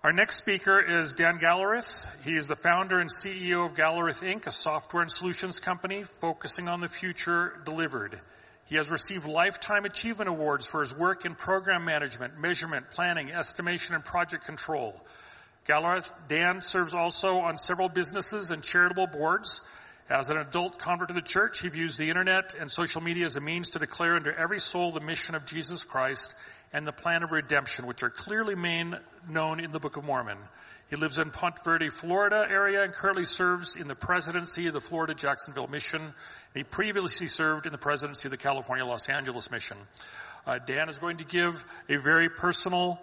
Our next speaker is Dan Gallerith. He is the founder and CEO of Gallerith Inc., a software and solutions company focusing on the future delivered. He has received Lifetime Achievement Awards for his work in program management, measurement, planning, estimation, and project control. Gallerith Dan serves also on several businesses and charitable boards. As an adult convert to the church, he views the internet and social media as a means to declare unto every soul the mission of Jesus Christ and the plan of redemption, which are clearly known in the Book of Mormon. He lives in Ponte Verde, Florida area and currently serves in the presidency of the Florida Jacksonville Mission. He previously served in the presidency of the California Los Angeles Mission. Dan is going to give a very personal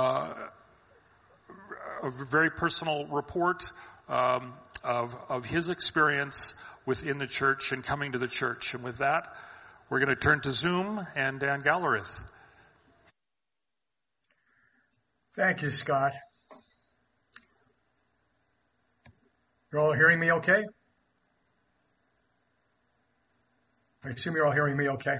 report of his experience within the church and coming to the church. And with that, we're going to turn to Zoom and Dan Gallerith. Thank you, Scott. You're all hearing me okay? I assume you're all hearing me okay.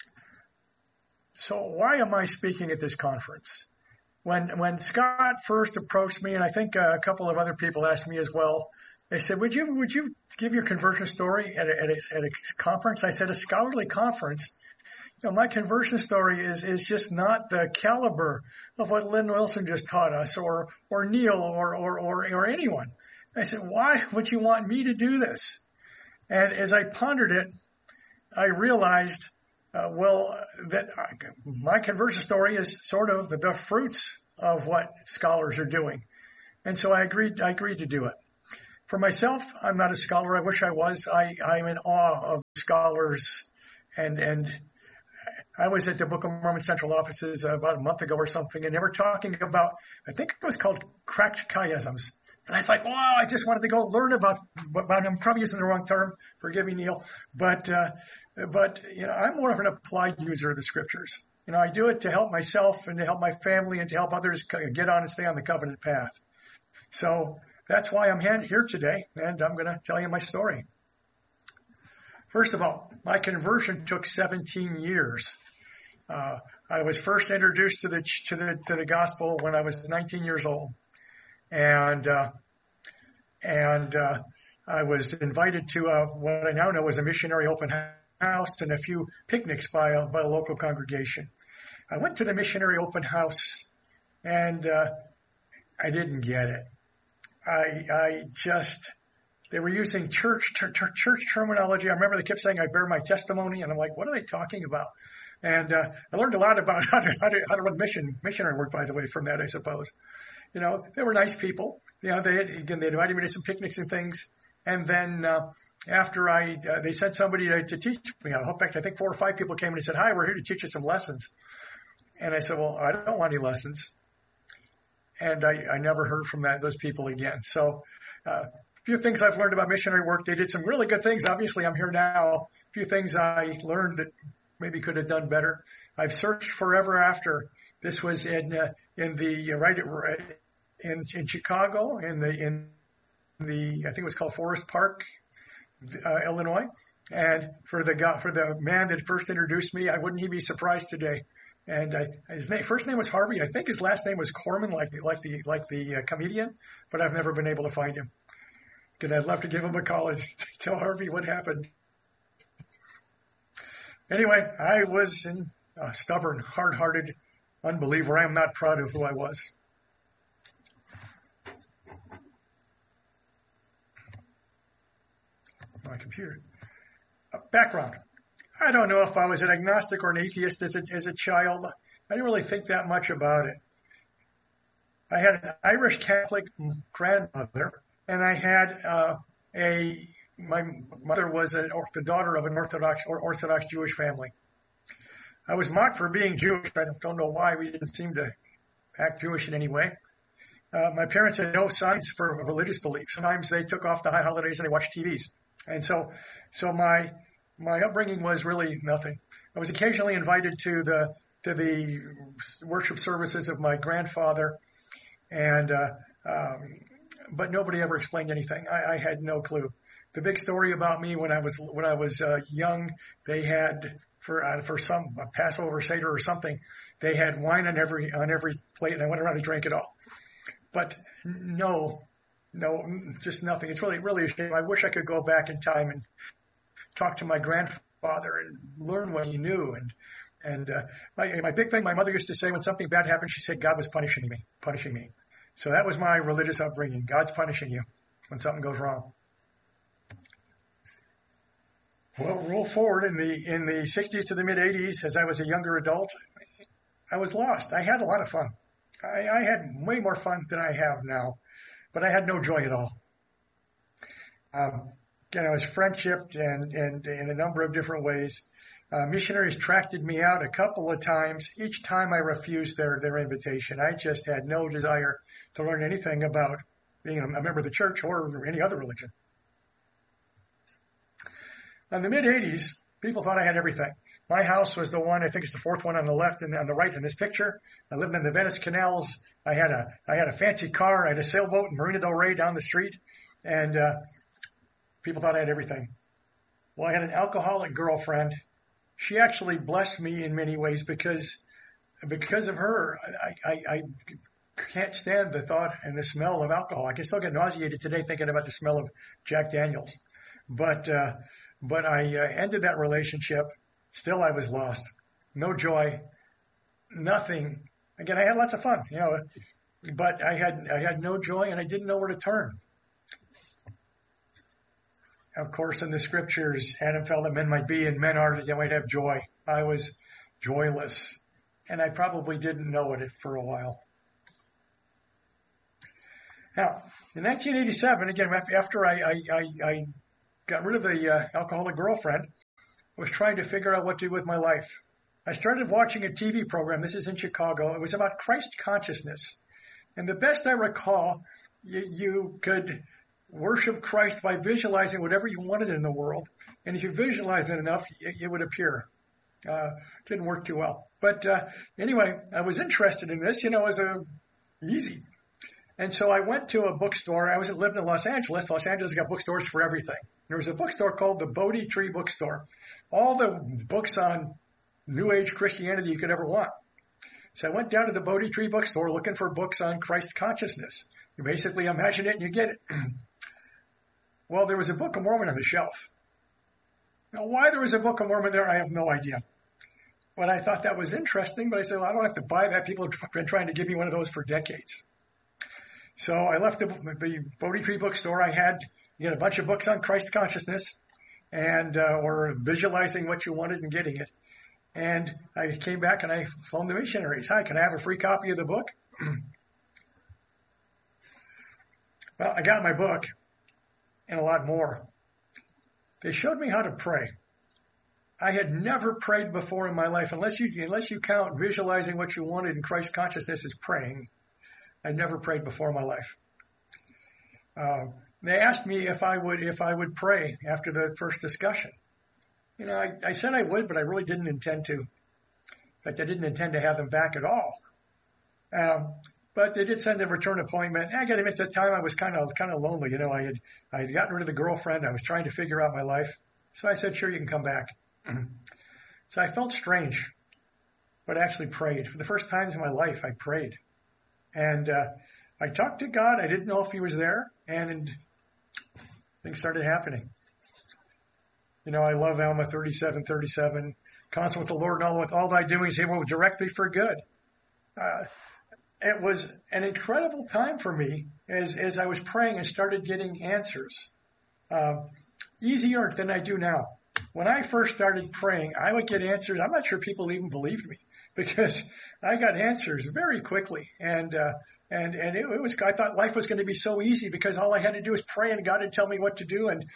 So why am I speaking at this conference? When Scott first approached me, and I think a couple of other people asked me as well, they said, would you give your conversion story at a conference? I said, a scholarly conference. You know, my conversion story is just not the caliber of what Lynn Wilson just taught us, or Neil, or anyone. I said, why would you want me to do this? And as I pondered it, I realized, that my conversion story is sort of the fruits of what scholars are doing. And so I agreed to do it. For myself, I'm not a scholar. I wish I was. I'm in awe of scholars, and I was at the Book of Mormon Central Offices about a month ago or something, and they were talking about, I think it was called cracked chiasms. And I was like, wow, I just wanted to go learn about I'm probably using the wrong term. Forgive me, Neil. But you know, I'm more of an applied user of the scriptures. You know, I do it to help myself and to help my family and to help others get on and stay on the covenant path. So that's why I'm here today, and I'm going to tell you my story. First of all, my conversion took 17 years. I was first introduced to the gospel when I was 19 years old, and I was invited to what I now know is a missionary open house and a few picnics by a local congregation. I went to the missionary open house, and I didn't get it. They were using church terminology. I remember they kept saying, I bear my testimony. And I'm like, what are they talking about? And I learned a lot about how to run missionary work, by the way, from that, I suppose. You know, they were nice people. You know, they invited me to some picnics and things. And then after they sent somebody to teach me. In fact, I think 4 or 5 people came and said, hi, we're here to teach you some lessons. And I said, well, I don't want any lessons. And I never heard from those people again. So a few things I've learned about missionary work. They did some really good things. Obviously, I'm here now. A few things I learned that maybe could have done better. I've searched forever after. This was in Chicago, in the I think it was called Forest Park, Illinois. And for the man that first introduced me, wouldn't he be surprised today? And his first name was Harvey. I think his last name was Corman, like the comedian, but I've never been able to find him. Because I'd love to give him a call and tell Harvey what happened. Anyway, I was a stubborn, hard-hearted unbeliever. I am not proud of who I was. My computer. Background. I don't know if I was an agnostic or an atheist as a child. I didn't really think that much about it. I had an Irish Catholic grandmother, and I had my mother was the daughter of an Orthodox Jewish family. I was mocked for being Jewish. I don't know why. We didn't seem to act Jewish in any way. My parents had no signs for religious beliefs. Sometimes they took off the high holidays and they watched TVs. And so my upbringing was really nothing. I was occasionally invited to the worship services of my grandfather, and but nobody ever explained anything. I had no clue. The big story about me when I was young, they had for some Passover Seder or something, they had wine on every plate, and I went around and drank it all. but no, just nothing. It's really a shame. I wish I could go back in time and talk to my grandfather and learn what he knew. And my big thing, my mother used to say when something bad happened, she said God was punishing me. So that was my religious upbringing. God's punishing you when something goes wrong. Well, roll forward in the 60s to the mid 80s, as I was a younger adult, I was lost. I had a lot of fun. I had way more fun than I have now, but I had no joy at all. Again, I was friendshipped and in a number of different ways. Missionaries tracked me out a couple of times. Each time I refused their invitation. I just had no desire to learn anything about being a member of the church or any other religion. In the mid-'80s, people thought I had everything. My house was the one, I think it's the fourth one on the left and on the right in this picture. I lived in the Venice canals. I had a fancy car. I had a sailboat in Marina del Rey down the street. And people thought I had everything. Well, I had an alcoholic girlfriend. She actually blessed me in many ways because of her. I can't stand the thought and the smell of alcohol. I can still get nauseated today thinking about the smell of Jack Daniels. But I ended that relationship. Still, I was lost. No joy. Nothing. Again, I had lots of fun, but I had no joy and I didn't know where to turn. Of course, in the scriptures, Adam felt that men might be and men are that they might have joy. I was joyless and I probably didn't know it for a while. Now, in 1987, again, after I got rid of the alcoholic girlfriend, I was trying to figure out what to do with my life. I started watching a TV program. This is in Chicago. It was about Christ consciousness. And the best I recall, you could worship Christ by visualizing whatever you wanted in the world. And if you visualize it enough, it would appear. Didn't work too well. But anyway, I was interested in this. It was easy. And so I went to a bookstore. I was living in Los Angeles. Los Angeles got bookstores for everything. There was a bookstore called the Bodhi Tree Bookstore. All the books on New Age Christianity you could ever want. So I went down to the Bodhi Tree Bookstore looking for books on Christ consciousness. You basically imagine it and you get it. Well, there was a Book of Mormon on the shelf. Now, why there was a Book of Mormon there, I have no idea. But I thought that was interesting, but I said, well, I don't have to buy that. People have been trying to give me one of those for decades. So I left the Bodhi Tree Bookstore. I had a bunch of books on Christ consciousness and or visualizing what you wanted and getting it. And I came back and I phoned the missionaries. Hi, can I have a free copy of the book? Well, I got my book and a lot more. They showed me how to pray. I had never prayed before in my life, unless you count visualizing what you wanted in Christ consciousness as praying. I'd never prayed before in my life. They asked me if I would pray after the first discussion. I said I would, but I really didn't intend to. In fact, I didn't intend to have them back at all. But they did send a return appointment. I got him at the time. I was kind of lonely. I had gotten rid of the girlfriend. I was trying to figure out my life. So I said, sure, you can come back. So I felt strange, but I actually prayed. For the first time in my life, I prayed. And I talked to God. I didn't know if he was there. And things started happening. I love Alma 37:37. Constant with the Lord and all thy doings, he will direct thee for good. It was an incredible time for me as I was praying and started getting answers. Easier than I do now. When I first started praying, I would get answers. I'm not sure people even believed me because I got answers very quickly. And it was, I thought life was going to be so easy because all I had to do was pray and God would tell me what to do and,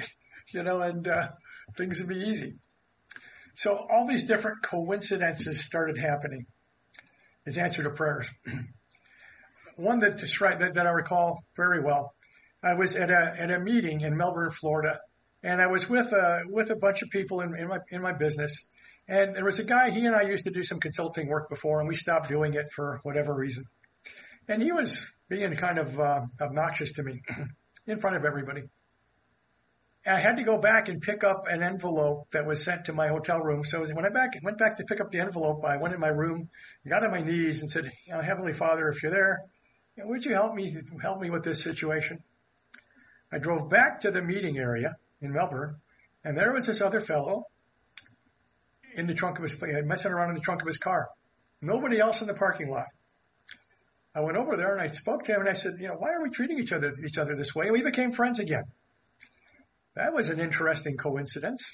things would be easy. So all these different coincidences started happening as answer to prayers. One that I recall very well. I was at a meeting in Melbourne, Florida, and I was with a bunch of people in my business. And there was a guy, he and I used to do some consulting work before, and we stopped doing it for whatever reason. And he was being kind of obnoxious to me in front of everybody. And I had to go back and pick up an envelope that was sent to my hotel room. So when I went back to pick up the envelope, I went in my room, got on my knees and said, Heavenly Father, if you're there, would you help me with this situation? I drove back to the meeting area in Melbourne, and there was this other fellow in the trunk of his, messing around in the trunk of his car. Nobody else in the parking lot. I went over there and I spoke to him and I said, why are we treating each other this way? And we became friends again. That was an interesting coincidence.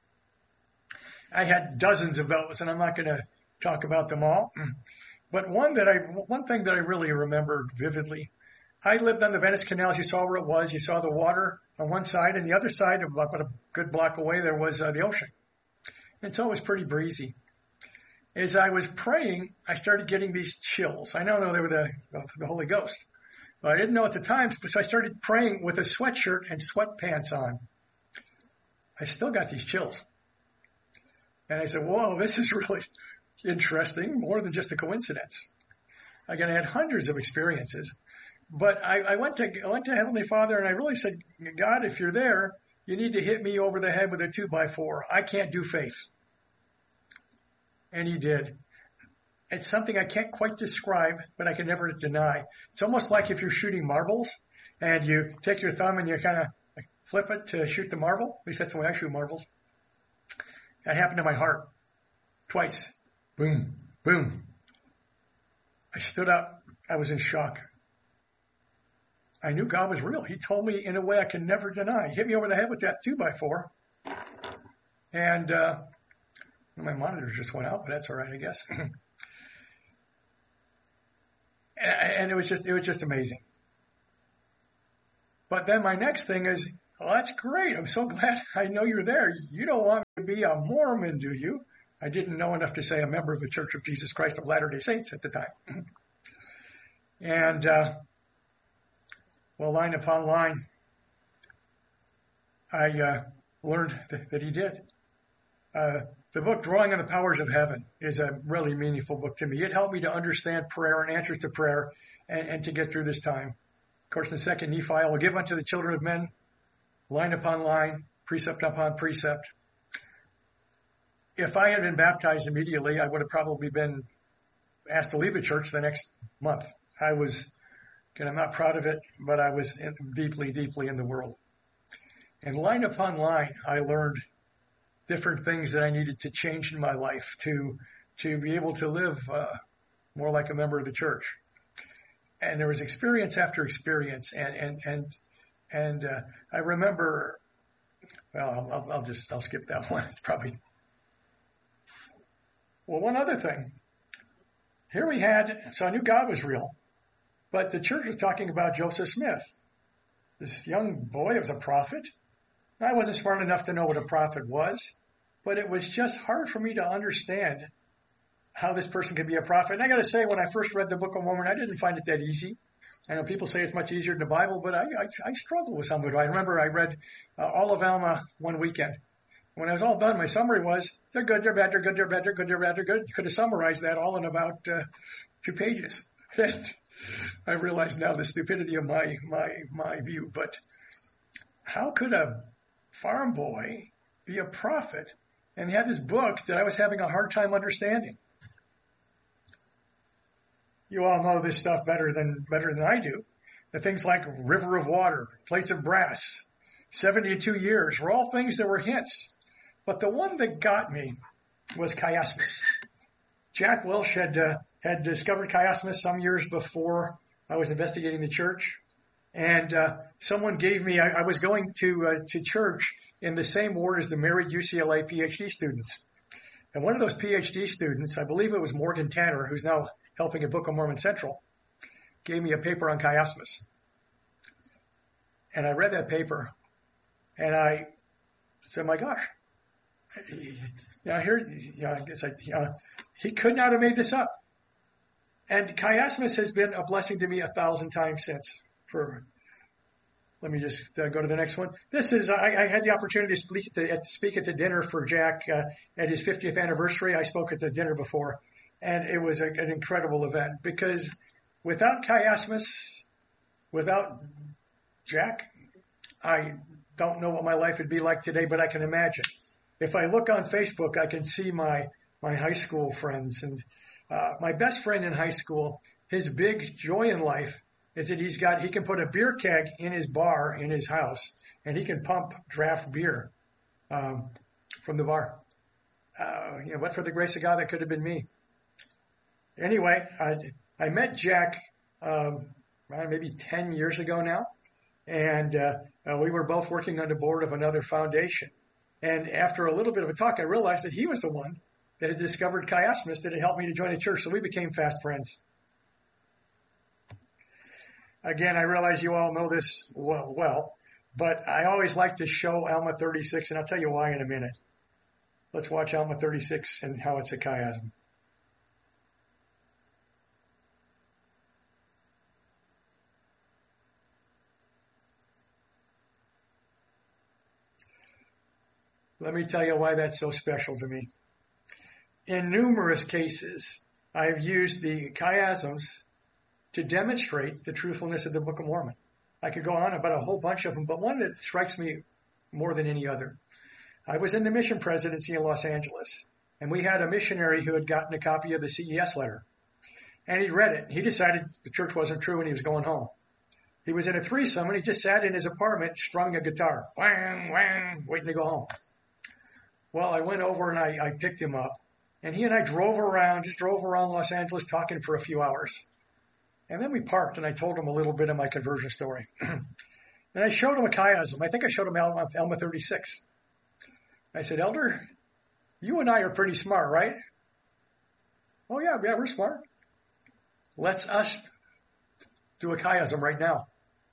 I had dozens of those, and I'm not going to talk about them all. But one thing that I really remember vividly, I lived on the Venice Canal. You saw where it was. You saw the water on one side, and the other side, about a good block away, there was the ocean. And so it was pretty breezy. As I was praying, I started getting these chills. I know they were the Holy Ghost, but I didn't know at the time. So I started praying with a sweatshirt and sweatpants on. I still got these chills. And I said, whoa, this is really interesting, more than just a coincidence. Again, I had hundreds of experiences. But I went to Heavenly Father and I really said, God, if you're there, you need to hit me over the head with a 2x4. I can't do faith. And he did. It's something I can't quite describe, but I can never deny. It's almost like if you're shooting marbles and you take your thumb and you kind of flip it to shoot the marble. At least that's the way I shoot marbles. That happened to my heart. Twice. Boom, boom. I stood up. I was in shock. I knew God was real. He told me in a way I can never deny. He hit me over the head with that 2x4. And my monitor just went out, but that's all right, I guess. And it was just amazing. But then my next thing is, well, that's great. I'm so glad I know you're there. You don't want me to be a Mormon, do you? I didn't know enough to say a member of the Church of Jesus Christ of Latter-day Saints at the time. And, well, line upon line, I learned that he did. The book, Drawing on the Powers of Heaven, is a really meaningful book to me. It helped me to understand prayer and answers to prayer and to get through this time. Of course, in 2 Nephi, I will give unto the children of men, line upon line, precept upon precept. If I had been baptized immediately, I would have probably been asked to leave the church the next month. I'm not proud of it, but I was deeply, deeply in the world. And line upon line, I learned different things that I needed to change in my life to be able to live more like a member of the church. And there was experience after experience, and I remember. Well, I'll skip that one. It's probably. Well, one other thing. Here we had. So I knew God was real, but the church was talking about Joseph Smith, this young boy that was a prophet. I wasn't smart enough to know what a prophet was, but it was just hard for me to understand how this person could be a prophet. And I got to say, when I first read the Book of Mormon, I didn't find it that easy. I know people say it's much easier than the Bible, but I struggled with some of it. I remember I read all of Alma one weekend. When I was all done, my summary was, they're good, they're bad, they're good, they're bad, they're good, they're bad, they're good. You could have summarized that all in about 2 pages. And I realize now the stupidity of my view, but how could a farm boy be a prophet and have this book that I was having a hard time understanding? You all know this stuff better than I do. The things like river of water, plates of brass, 72 years were all things that were hints. But the one that got me was chiasmus. Jack Welch had discovered chiasmus some years before I was investigating the church. And someone gave me, I was going to church in the same ward as the married UCLA PhD students. And one of those PhD students, I believe it was Morgan Tanner, who's now helping at Book of Mormon Central, gave me a paper on chiasmus. And I read that paper, and I said, my gosh, he could not have made this up. And chiasmus has been a blessing to me 1,000 times since. Let me just go to the next one. This is, I had the opportunity to speak at the dinner for Jack at his 50th anniversary. I spoke at the dinner before, and it was an incredible event because without chiasmus, without Jack, I don't know what my life would be like today, but I can imagine. If I look on Facebook, I can see my high school friends, and my best friend in high school, his big joy in life is that he can put a beer keg in his bar, in his house, and he can pump draft beer, from the bar. But for the grace of God, that could have been me. Anyway, I met Jack, maybe 10 years ago now. And we were both working on the board of another foundation. And after a little bit of a talk, I realized that he was the one that had discovered chiasmus that had helped me to join the church. So we became fast friends. Again, I realize you all know this well, but I always like to show Alma 36, and I'll tell you why in a minute. Let's watch Alma 36 and how it's a chiasm. Let me tell you why that's so special to me. In numerous cases, I've used the chiasms to demonstrate the truthfulness of the Book of Mormon. I could go on about a whole bunch of them, but one that strikes me more than any other. I was in the mission presidency in Los Angeles, and we had a missionary who had gotten a copy of the CES letter. And he read it. He decided the church wasn't true and he was going home. He was in a threesome and he just sat in his apartment, strung a guitar, whang, whang, waiting to go home. Well, I went over and I picked him up, and he and I drove around Los Angeles talking for a few hours. And then we parked, and I told him a little bit of my conversion story. And I showed him a chiasm. I think I showed him Alma 36. I said, Elder, you and I are pretty smart, right? Oh, yeah, we're smart. Let's us do a chiasm right now.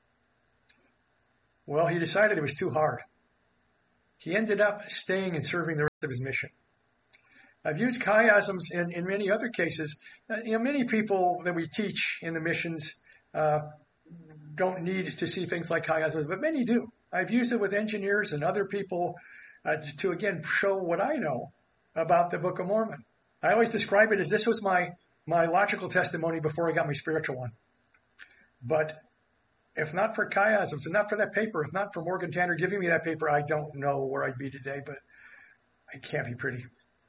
Well, he decided it was too hard. He ended up staying and serving the rest of his mission. I've used chiasms in many other cases. Many people that we teach in the missions don't need to see things like chiasms, but many do. I've used it with engineers and other people to, again, show what I know about the Book of Mormon. I always describe it as this was my logical testimony before I got my spiritual one. But if not for chiasms, and not for that paper, if not for Morgan Tanner giving me that paper, I don't know where I'd be today, but it can't be pretty.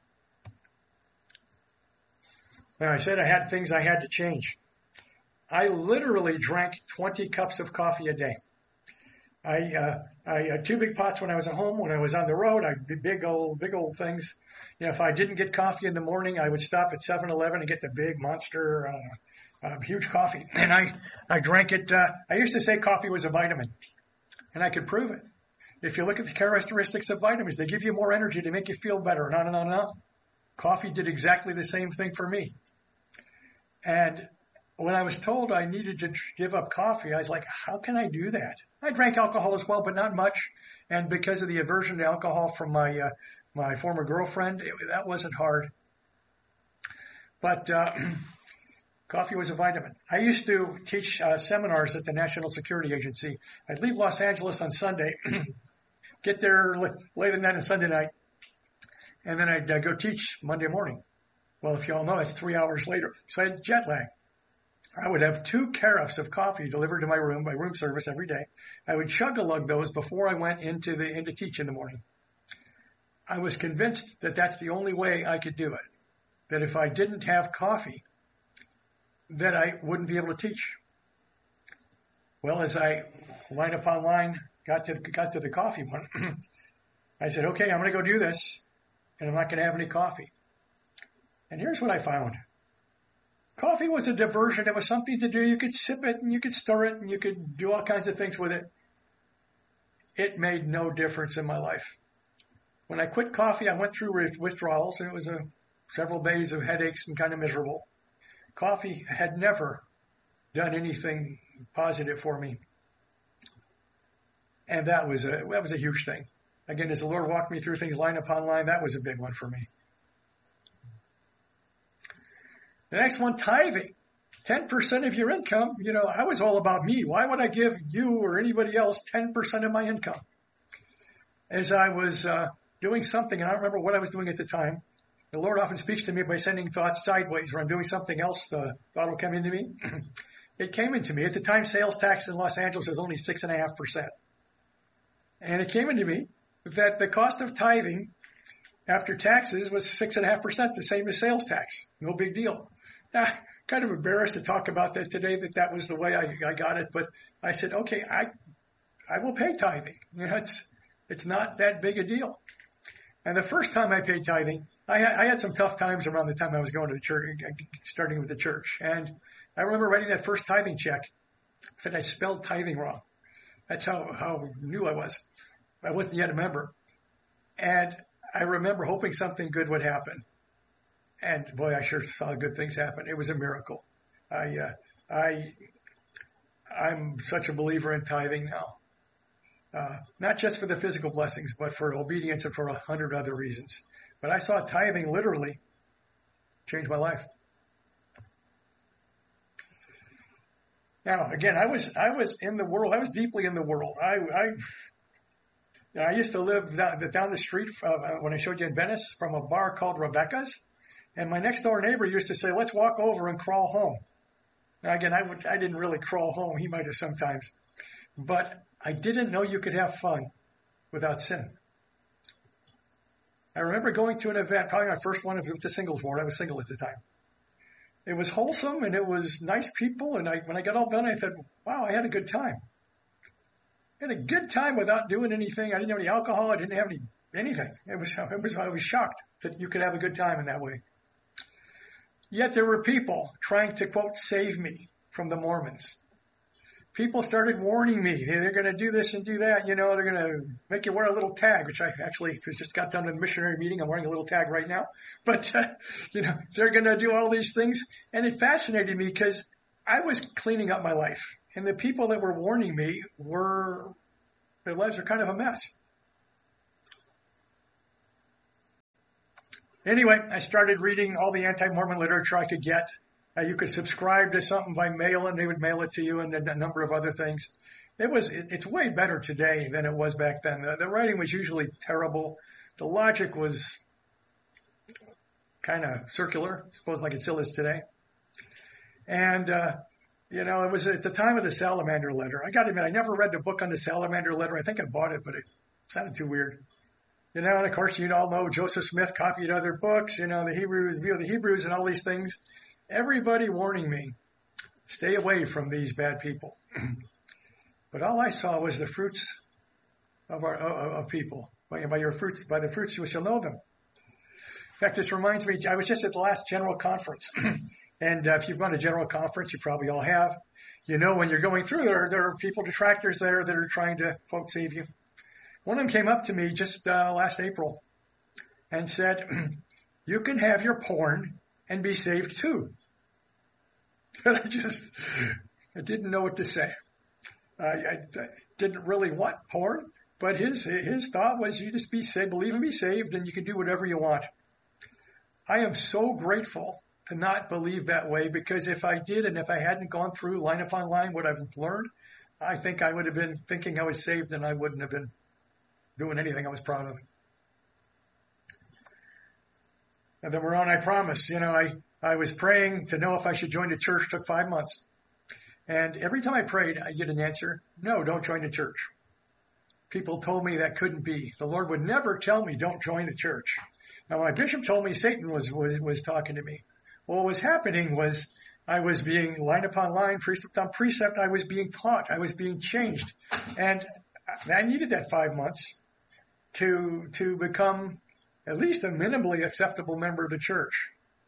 Now, I said I had things I had to change. I literally drank 20 cups of coffee a day. I had 2 big pots when I was at home. When I was on the road, I did big old things. If I didn't get coffee in the morning, I would stop at 7-Eleven and get the big monster, huge coffee. And I drank it. I used to say coffee was a vitamin, and I could prove it. If you look at the characteristics of vitamins, they give you more energy to make you feel better, and on and on and on. Coffee did exactly the same thing for me. And when I was told I needed to give up coffee, I was like, how can I do that? I drank alcohol as well, but not much. And because of the aversion to alcohol from my former girlfriend, that wasn't hard. But coffee was a vitamin. I used to teach seminars at the National Security Agency. I'd leave Los Angeles on Sunday, get there late at night on Sunday night, and then I'd go teach Monday morning. Well, if you all know, that's 3 hours later. So I had jet lag. I would have 2 carafes of coffee delivered to my room by room service every day. I would chug-a-lug those before I went in to teach in the morning. I was convinced that that's the only way I could do it. That if I didn't have coffee, that I wouldn't be able to teach. Well, as I line upon line got to the coffee one, I said, okay, I'm going to go do this, and I'm not going to have any coffee. And here's what I found. Coffee was a diversion. It was something to do. You could sip it and you could stir it and you could do all kinds of things with it. It made no difference in my life. When I quit coffee, I went through withdrawals, and it was several days of headaches and kind of miserable. Coffee had never done anything positive for me. And that was a huge thing. Again, as the Lord walked me through things line upon line, that was a big one for me. The next one, tithing. 10% of your income. I was all about me. Why would I give you or anybody else 10% of my income? As I was doing something, and I don't remember what I was doing at the time, the Lord often speaks to me by sending thoughts sideways, or I'm doing something else, the thought will come into me. It came into me. At the time, sales tax in Los Angeles was only 6.5%. And it came into me that the cost of tithing after taxes was 6.5%, the same as sales tax. No big deal. kind of embarrassed to talk about that today, that was the way I got it. But I said, okay, I will pay tithing. You know, it's not that big a deal. And the first time I paid tithing, I had some tough times around the time I was going to the church, starting with the church. And I remember writing that first tithing check. In fact, I spelled tithing wrong. That's how new I was. I wasn't yet a member. And I remember hoping something good would happen. And boy, I sure saw good things happen. It was a miracle. I'm such a believer in tithing now. Not just for the physical blessings, but for obedience and for 100 other reasons. But I saw tithing literally change my life. Now, again, I was in the world. I was deeply in the world. I used to live down the street when I showed you in Venice from a bar called Rebecca's. And my next door neighbor used to say, let's walk over and crawl home. Now, again, I didn't really crawl home. He might have sometimes. But I didn't know you could have fun without sin. I remember going to an event, probably my first one with the singles ward. I was single at the time. It was wholesome and it was nice people. And when I got all done, I said, wow, I had a good time. I had a good time without doing anything. I didn't have any alcohol. I didn't have anything. I was shocked that you could have a good time in that way. Yet there were people trying to, quote, save me from the Mormons. People started warning me. They're going to do this and do that. You know, they're going to make you wear a little tag, which I actually just got done in a missionary meeting. I'm wearing a little tag right now. But, they're going to do all these things. And it fascinated me because I was cleaning up my life. And the people that were warning me their lives are kind of a mess. Anyway, I started reading all the anti-Mormon literature I could get. You could subscribe to something by mail and they would mail it to you and a number of other things. It's way better today than it was back then. The writing was usually terrible. The logic was kind of circular, I suppose, like it still is today. And, it was at the time of the Salamander letter. I got to admit, I never read the book on the Salamander letter. I think I bought it, but it sounded too weird. And of course, you all know Joseph Smith copied other books, the Hebrews, View of the Hebrews and all these things. Everybody warning me, stay away from these bad people. But all I saw was the fruits of people. By the fruits you shall know them. In fact, this reminds me, I was just at the last general conference. And if you've gone to general conference, you probably all have. When you're going through there are people, detractors there that are trying to, quote, save you. One of them came up to me just last April and said, you can have your porn and be saved too. And I didn't know what to say. I didn't really want porn, but his thought was you just be saved, believe and be saved, and you can do whatever you want. I am so grateful to not believe that way, because if I did and if I hadn't gone through line upon line what I've learned, I think I would have been thinking I was saved and I wouldn't have been doing anything I was proud of. And then we're on, I promise, I was praying to know if I should join the church. It took 5 months. And every time I prayed, I get an answer, no, don't join the church. People told me that couldn't be. The Lord would never tell me, don't join the church. Now, my bishop told me Satan was talking to me. Well, what was happening was I was being line upon line, precept on precept. I was being taught. I was being changed. And I needed that 5 months to become at least a minimally acceptable member of the church.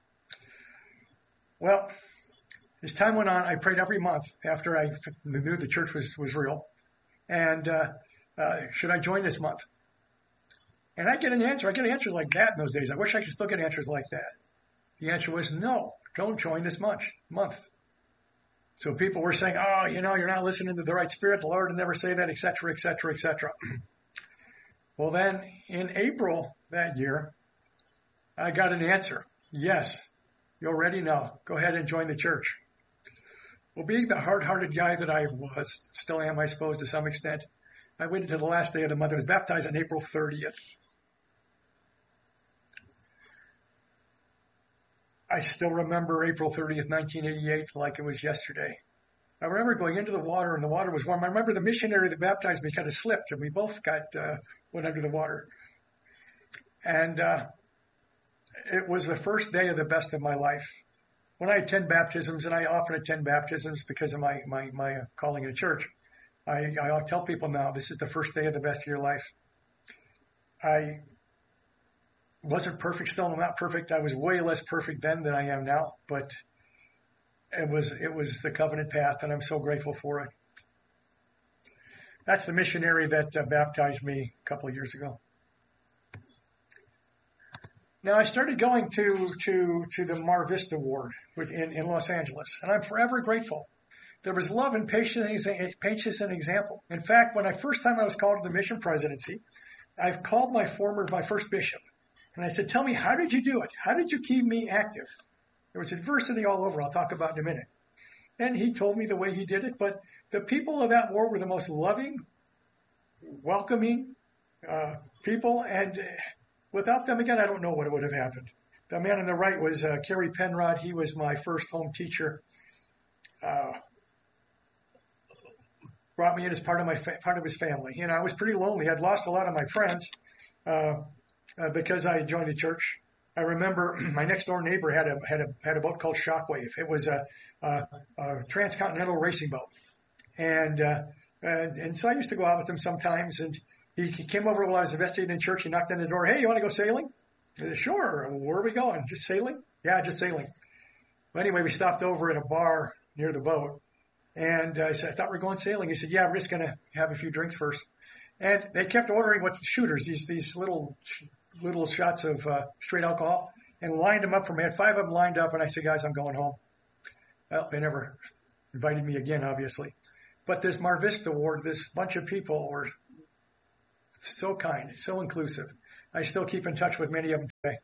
Well, as time went on, I prayed every month after I knew the church was real. And should I join this month? And I get an answer. I get answers like that in those days. I wish I could still get answers like that. The answer was no, don't join this month. So people were saying, oh, you're not listening to the right spirit. The Lord will never say that, et cetera, et cetera, et cetera. Well, then in April that year, I got an answer. Yes, you're ready now. Go ahead and join the church. Well, being the hard-hearted guy that I was, still am, I suppose, to some extent, I waited until the last day of the month. I was baptized on April 30th. I still remember April 30th, 1988, like it was yesterday. I remember going into the water, and the water was warm. I remember the missionary that baptized me kind of slipped, and we both went under the water. And it was the first day of the best of my life. when I attend baptisms, and I often attend baptisms because of my calling in a church, I tell people now, this is the first day of the best of your life. I wasn't perfect, still not perfect. I was way less perfect then than I am now, but it was the covenant path, and I'm so grateful for it. That's the missionary that baptized me a couple of years ago. Now I started going to the Mar Vista Ward in Los Angeles, and I'm forever grateful. There was love and patience and example. In fact, when first time I was called to the mission presidency, I called my first bishop, and I said, "Tell me, how did you do it? How did you keep me active?" There was adversity all over. I'll talk about in a minute. And he told me the way he did it. But the people of that ward were the most loving, welcoming people, and without them, again, I don't know what would have happened. The man on the right was Kerry Penrod. He was my first home teacher. Brought me in as part of his family. You know, I was pretty lonely. I'd lost a lot of my friends because I had joined the church. I remember my next door neighbor had a boat called Shockwave. It was a transcontinental racing boat, and so I used to go out with him sometimes. And he came over while I was investigating in church. He knocked on the door. "Hey, you want to go sailing?" I said, "Sure." "Where are we going?" "Just sailing." "Yeah, just sailing." Well, anyway, we stopped over at a bar near the boat, and I said, "I thought we were going sailing." He said, "Yeah, we're just going to have a few drinks first." And they kept ordering shooters, these little shots of straight alcohol, and lined them up for me. I had 5 of them lined up, and I said, "Guys, I'm going home." Well, they never invited me again, obviously. But this Mar Vista Ward, this bunch of people were so kind, so inclusive. I still keep in touch with many of them today.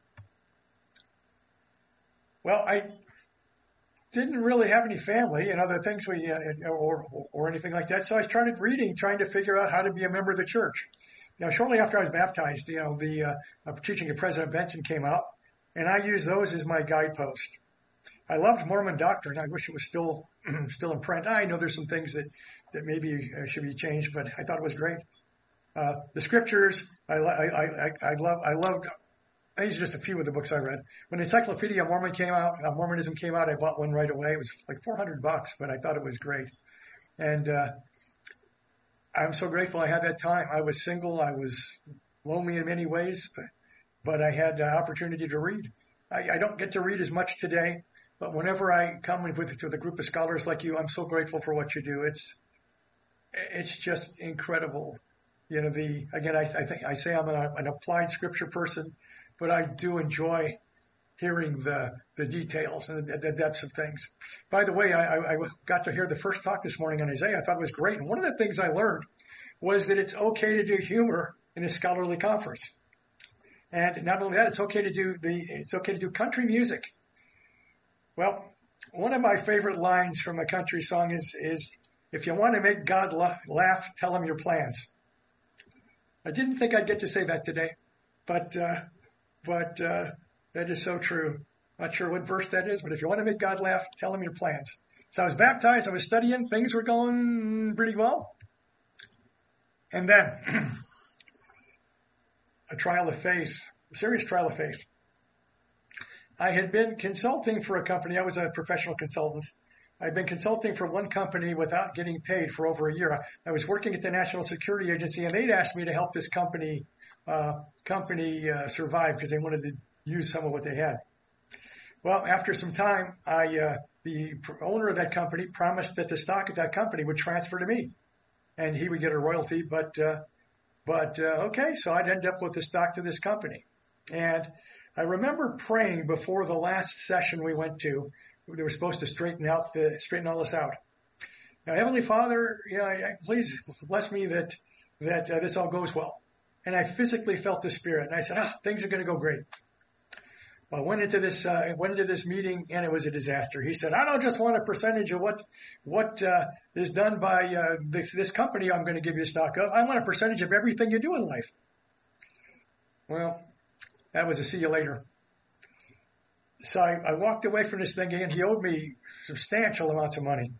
Well, I didn't really have any family and other things or anything like that, so I started reading, trying to figure out how to be a member of the church. Now, shortly after I was baptized, the teaching of President Benson came out, and I used those as my guidepost. I loved Mormon doctrine. I wish it was still in print. I know there's some things that maybe should be changed, but I thought it was great. The scriptures, I loved. These are just a few of the books I read. When Encyclopedia Mormonism came out, I bought one right away. It was like $400, but I thought it was great. And I'm so grateful I had that time. I was single. I was lonely in many ways, but I had the opportunity to read. I don't get to read as much today, but whenever I come with a group of scholars like you, I'm so grateful for what you do. It's just incredible. You know, I say I'm an applied scripture person, but I do enjoy hearing the details and the depths of things. By the way, I got to hear the first talk this morning on Isaiah. I thought it was great. And one of the things I learned was that it's okay to do humor in a scholarly conference. And not only that, it's okay to do country music. Well, one of my favorite lines from a country song is if you want to make God laugh, tell him your plans. I didn't think I'd get to say that today, but that is so true. Not sure what verse that is, but if you want to make God laugh, tell him your plans. So I was baptized, I was studying, things were going pretty well. And then a serious trial of faith. I had been consulting for a company. I was a professional consultant. I'd been consulting for one company without getting paid for over a year. I was working at the National Security Agency, and they'd asked me to help this company survive because they wanted to use some of what they had. Well, after some time, the owner of that company promised that the stock of that company would transfer to me, and he would get a royalty. But okay, so I'd end up with the stock to this company. And I remember praying before the last session we went to. They were supposed to straighten all this out. Now, Heavenly Father, please bless me that this all goes well. And I physically felt the Spirit, and I said, things are going to go great. Well, I went into this meeting, and it was a disaster. He said, "I don't just want a percentage of what is done by this company I'm going to give you a stock of. I want a percentage of everything you do in life." Well, that was a see you later. So I walked away from this thing, and he owed me substantial amounts of money.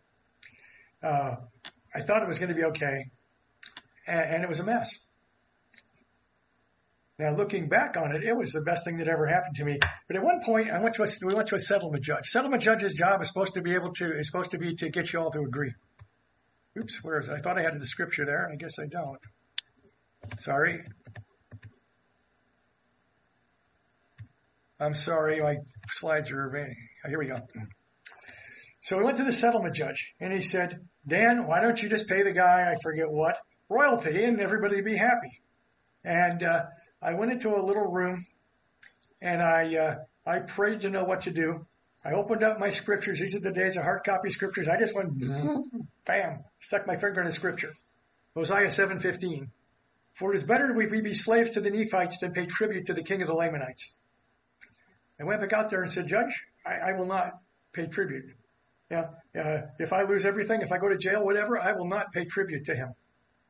I thought it was going to be okay, and it was a mess. Now, looking back on it, it was the best thing that ever happened to me. But at one point, we went to a settlement judge. Settlement judge's job is supposed to be to get you all to agree. Oops, where is it? I thought I had the scripture there. I guess I don't. Sorry. I'm sorry. My slides are here we go. So we went to the settlement judge, and he said, Dan, why don't you just pay the guy, I forget what, royalty, and everybody would be happy. And I went into a little room, and I prayed to know what to do. I opened up my scriptures. These are the days of hard copy scriptures. I just went, bam, stuck my finger in a scripture. Hosea 7:15. For it is better that we be slaves to the Nephites than pay tribute to the king of the Lamanites. I went back out there and said, Judge, I will not pay tribute. If I lose everything, if I go to jail, whatever, I will not pay tribute to him.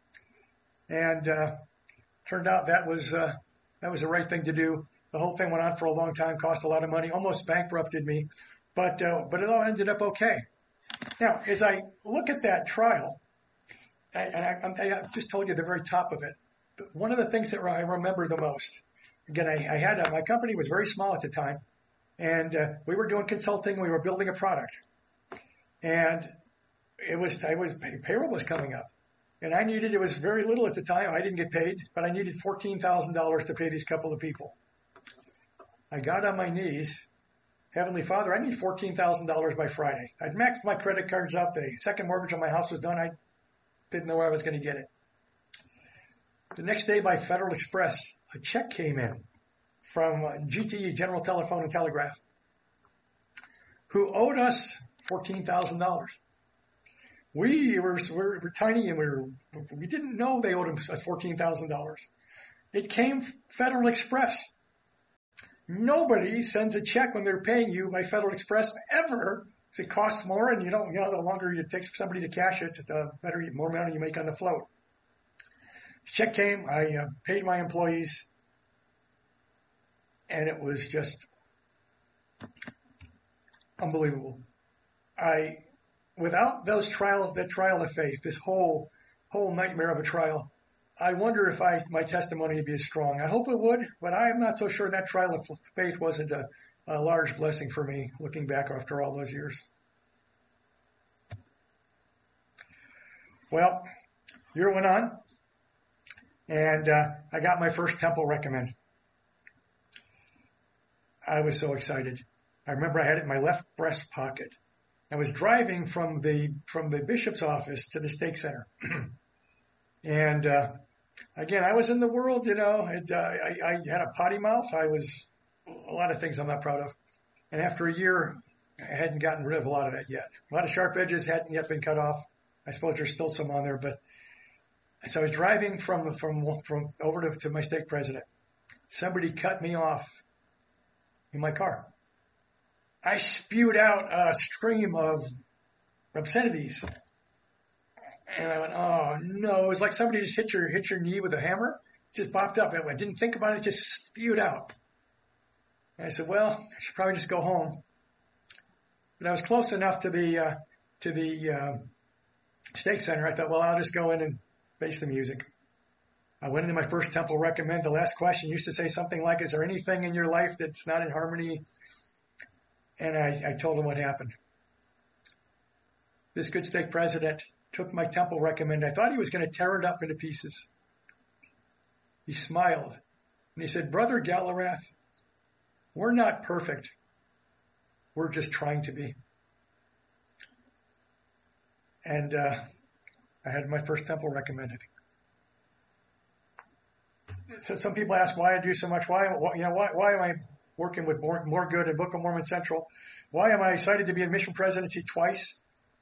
And turned out that was the right thing to do. The whole thing went on for a long time, cost a lot of money, almost bankrupted me, but it all ended up okay. Now, as I look at that trial, I just told you the very top of it. One of the things that I remember the most, again, my company was very small at the time, and we were doing consulting. We were building a product, and payroll was coming up. And it was very little at the time. I didn't get paid, but I needed $14,000 to pay these couple of people. I got on my knees. Heavenly Father, I need $14,000 by Friday. I'd maxed my credit cards out. The second mortgage on my house was done. I didn't know where I was going to get it. The next day by Federal Express, a check came in from GTE, General Telephone and Telegraph, who owed us $14,000. We were tiny, and we didn't know they owed us $14,000. It came Federal Express. Nobody sends a check when they're paying you by Federal Express ever. It costs more, and the longer it takes for somebody to cash it, the more money you make on the float. Check came. I paid my employees, and it was just unbelievable. Without that trial of faith, this whole nightmare of a trial, I wonder if my testimony would be as strong. I hope it would, but I am not so sure that trial of faith wasn't a large blessing for me, looking back after all those years. Well, year went on, and I got my first temple recommend. I was so excited. I remember I had it in my left breast pocket. I was driving from the bishop's office to the stake center. And, again, I was in the world, I had a potty mouth. I was a lot of things I'm not proud of. And after a year, I hadn't gotten rid of a lot of that yet. A lot of sharp edges hadn't yet been cut off. I suppose there's still some on there, but so I was driving from over to my stake president. Somebody cut me off in my car. I spewed out a stream of obscenities. And I went, oh no, it was like somebody just hit your knee with a hammer. It just popped up. I didn't think about it, just spewed out. And I said, well, I should probably just go home. But I was close enough to the stake center. I thought, well, I'll just go in and face the music. I went into my first temple recommend. The last question used to say something like, is there anything in your life that's not in harmony? And I told him what happened. This good stake president took my temple recommend. I thought he was going to tear it up into pieces. He smiled and he said, Brother Gallarath, we're not perfect. We're just trying to be. And I had my first temple recommended. So some people ask why I do so much. Why am I working with More Good and Book of Mormon Central? Why am I excited to be in mission presidency twice?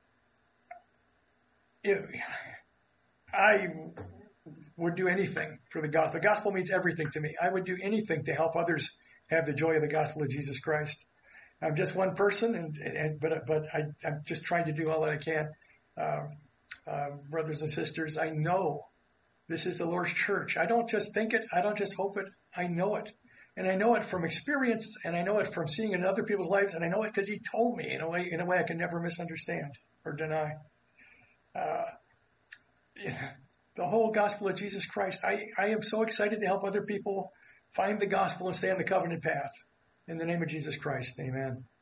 I would do anything for the gospel. The gospel means everything to me. I would do anything to help others have the joy of the gospel of Jesus Christ. I'm just one person, but I'm just trying to do all that I can. Brothers and sisters, I know this is the Lord's church. I don't just think it. I don't just hope it. I know it. And I know it from experience, and I know it from seeing it in other people's lives, and I know it because he told me in a way I can never misunderstand or deny. The whole gospel of Jesus Christ. I am so excited to help other people find the gospel and stay on the covenant path. In the name of Jesus Christ, amen.